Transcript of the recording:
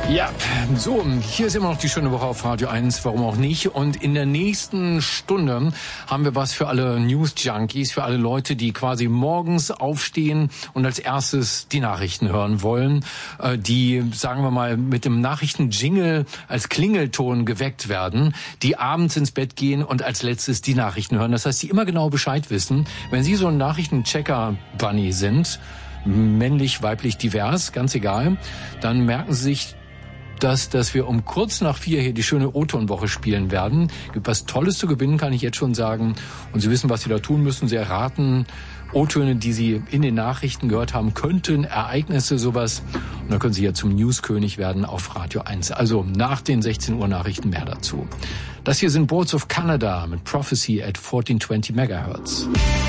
Ja, so, hier ist immer noch die schöne Woche auf Radio 1, warum auch nicht. Und in der nächsten Stunde haben wir was für alle News-Junkies, für alle Leute, die quasi morgens aufstehen und als erstes die Nachrichten hören wollen, die, sagen wir mal, mit dem Nachrichten-Jingle als Klingelton geweckt werden, die abends ins Bett gehen und als letztes die Nachrichten hören. Das heißt, die immer genau Bescheid wissen, wenn Sie so ein Nachrichten-Checker-Bunny sind, männlich, weiblich, divers, ganz egal, dann merken Sie sich, dass wir um kurz nach 4 hier die schöne O-Ton-Woche spielen werden. Gibt was Tolles zu gewinnen, kann ich jetzt schon sagen. Und Sie wissen, was Sie da tun müssen. Sie erraten O-Töne, die Sie in den Nachrichten gehört haben könnten, Ereignisse, sowas. Und dann können Sie ja zum Newskönig werden auf Radio 1. Also nach den 16 Uhr Nachrichten mehr dazu. Das hier sind Boards of Canada mit Prophecy at 1420 MHz.